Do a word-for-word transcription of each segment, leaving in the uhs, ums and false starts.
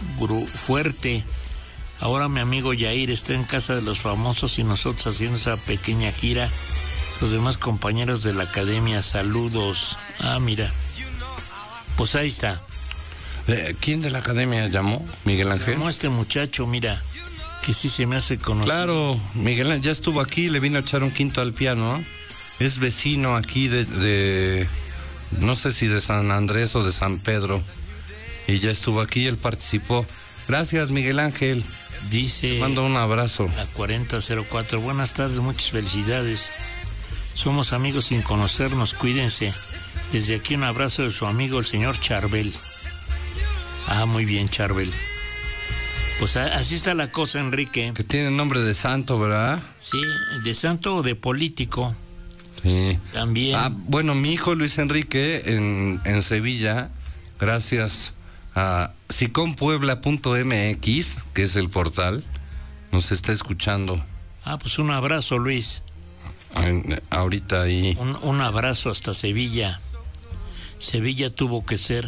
gru- fuerte. Ahora mi amigo Yair está en casa de los famosos y nosotros haciendo esa pequeña gira. Los demás compañeros de la academia, saludos. Ah, mira. Pues ahí está. ¿Quién de la academia llamó? ¿Miguel Ángel? Llamó a este muchacho, mira, que sí se me hace conocido. Claro, Miguel Ángel ya estuvo aquí, le vino a echar un quinto al piano. Es vecino aquí de, de, no sé si de San Andrés o de San Pedro. Y ya estuvo aquí, él participó. Gracias, Miguel Ángel. Dice... Te mando un abrazo. A cuarenta cero cuatro. Buenas tardes, muchas felicidades. Somos amigos sin conocernos, cuídense. Desde aquí un abrazo de su amigo el señor Charbel. Ah, muy bien, Charbel. Pues así está la cosa, Enrique. Que tiene nombre de santo, ¿verdad? Sí, de santo o de político. Sí. También. Ah, bueno, mi hijo Luis Enrique en, en Sevilla, gracias a sicom puebla punto m x, que es el portal, nos está escuchando. Ah, pues un abrazo, Luis. En, ahorita ahí. Un, un abrazo hasta Sevilla. Sevilla tuvo que ser.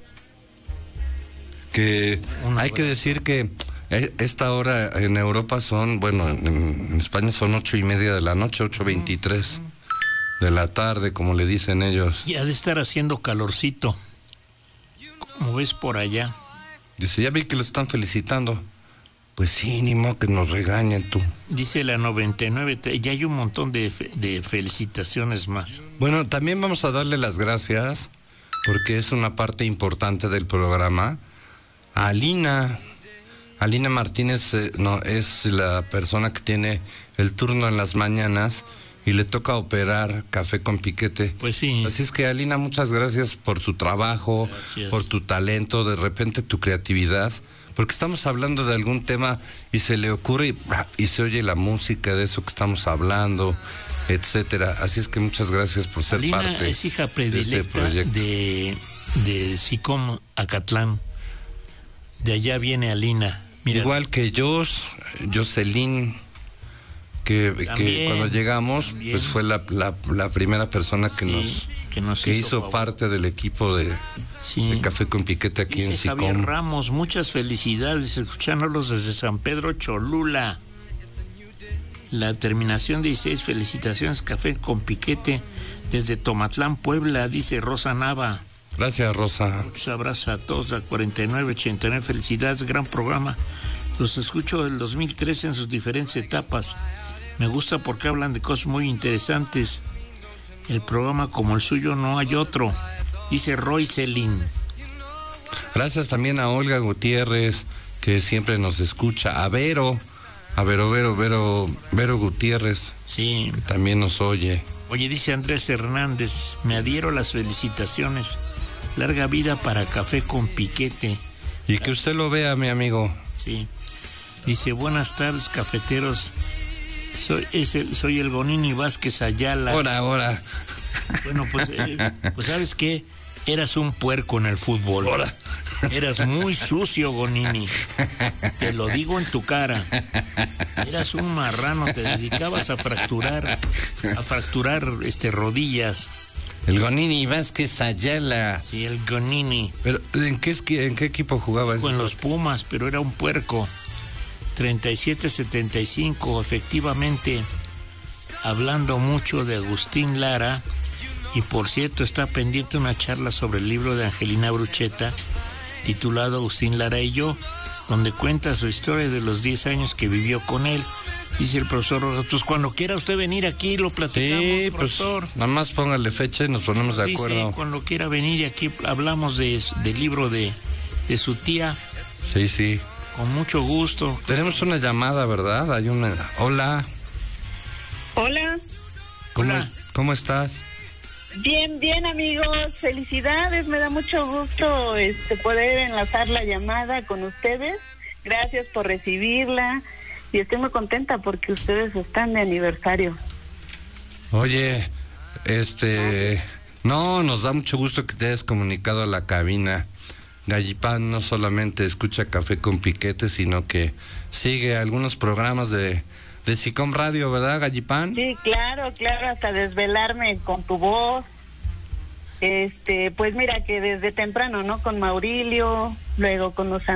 Que hay que decir que esta hora en Europa son, bueno, en, en España son ocho y media de la noche, ocho veintitrés de la tarde, como le dicen ellos. Y ha de estar haciendo calorcito. Como ves por allá. Dice, ya vi que lo están felicitando. Pues sí, ni modo que nos regañen tú. Dice la noventa y nueve, ya hay un montón de, de felicitaciones más. Bueno, también vamos a darle las gracias, porque es una parte importante del programa, a Alina. Alina Martínez eh, no, es la persona que tiene el turno en las mañanas y le toca operar Café con Piquete. Pues sí. Así es que, Alina, muchas gracias por tu trabajo, gracias. Por tu talento, de repente tu creatividad, porque estamos hablando de algún tema y se le ocurre y, y se oye la música de eso que estamos hablando, etcétera. Así es que muchas gracias por ser Alina parte es hija predilecta de este proyecto. De, de Sicom Acatlán. De allá viene Alina. Mira. Igual que Jos, Jocelyn, que, que cuando llegamos, también. Pues fue la, la, la primera persona que sí, nos, que, nos que hizo, hizo parte del equipo de, sí. de Café con Piquete aquí Dice en Sicom. Javier Ramos, muchas felicidades, escuchándolos desde San Pedro Cholula. La terminación dieciséis, felicitaciones, Café con Piquete desde Tomatlán, Puebla, dice Rosa Nava. Gracias, Rosa. Muchos abrazos a todos, a cuarenta y nueve ochenta y nueve, felicidades, gran programa. Los escucho del dos mil trece en sus diferentes etapas. Me gusta porque hablan de cosas muy interesantes. El programa como el suyo no hay otro, dice Roy Celín. Gracias también a Olga Gutiérrez, que siempre nos escucha. A Vero, a Vero, Vero, Vero, Vero Gutiérrez. Sí. Que también nos oye. Oye, dice Andrés Hernández, me adhiero a las felicitaciones. Larga vida para Café con Piquete. Y que usted lo vea, mi amigo. Sí. Dice, buenas tardes, cafeteros. Soy, es el, soy el Gonini Vázquez Ayala. Ahora, ahora. Bueno, pues, eh, pues ¿sabes qué? Eras un puerco en el fútbol. Ahora. Eras muy sucio, Gonini. Te lo digo en tu cara. Eras un marrano, te dedicabas a fracturar, a fracturar este rodillas. El Gonini Vázquez Ayala. Sí, el Gonini. Pero ¿en qué, en qué equipo jugaba? Con los Pumas, pero era un puerco. treinta y siete setenta y cinco, efectivamente, hablando mucho de Agustín Lara. Y por cierto, está pendiente una charla sobre el libro de Angelina Brucheta, titulado Agustín Lara y yo, donde cuenta su historia de los diez años que vivió con él. Dice el profesor, pues cuando quiera usted venir aquí lo platicamos, sí, profesor. Pues nada más póngale fecha y nos ponemos de sí, acuerdo. Sí, cuando quiera venir y aquí hablamos de, del libro de, de su tía. Sí, sí. Con mucho gusto. Tenemos una llamada, ¿verdad? Hay una... Hola. Hola. ¿Cómo, Hola. ¿Cómo estás? Bien, bien, amigos. Felicidades. Me da mucho gusto este, poder enlazar la llamada con ustedes. Gracias por recibirla. Y estoy muy contenta porque ustedes están de aniversario. Oye, este... No, nos da mucho gusto que te hayas comunicado a la cabina. Gallipán no solamente escucha Café con Piquete, sino que sigue algunos programas de, de Sicom Radio, ¿verdad, Gallipán? Sí, claro, claro, hasta desvelarme con tu voz. Este, pues mira que desde temprano, ¿no? Con Maurilio, luego con los